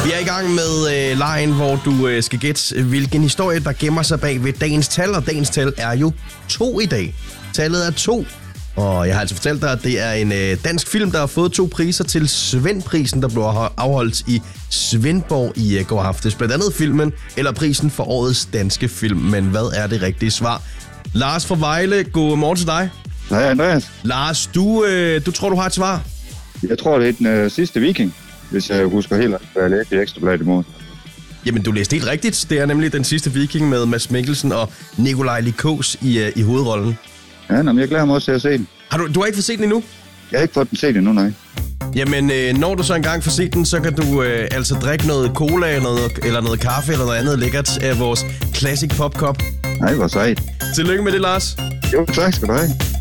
Vi er i gang med lejen, hvor du skal gætte, hvilken historie, der gemmer sig bag ved dagens tal. Og dagens tal er jo 2 i dag. Tallet er 2. Og jeg har altså fortalt dig, at det er en dansk film, der har fået 2 priser til Svendprisen, der blev afholdt i Svendborg i går aftes. Blandt andet filmen eller prisen for årets danske film. Men hvad er det rigtige svar? Lars fra Vejle, god morgen til dig. Hej Andreas. Lars, du tror, du har et svar? Jeg tror, det er den sidste viking, hvis jeg husker helt rigtigt, hvad jeg læste i Ekstrabladet i morgen. Jamen, du læste helt rigtigt. Det er nemlig den sidste viking med Mads Mikkelsen og Nikolaj Likos i hovedrollen. Ja, men jeg glæder mig også til at se den. Du har ikke fået set den endnu? Jeg har ikke fået den set endnu, nej. Jamen, når du så engang får set den, så kan du altså drikke noget cola eller noget kaffe eller noget andet lækkert af vores Classic Pop Cup. Nej, hvor sejt. Tillykke med det, Lars. Jo, tak skal du have.